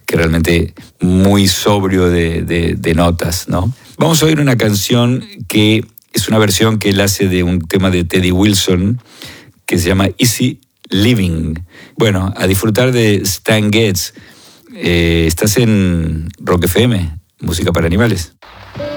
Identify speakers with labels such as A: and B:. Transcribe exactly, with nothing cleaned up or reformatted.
A: que realmente muy sobrio de, de, de notas, ¿no? Vamos a oír una canción que es una versión que él hace de un tema de Teddy Wilson que se llama Easy Living. Bueno, a disfrutar de Stan Getz. Eh, estás en Rock F M, música para animales.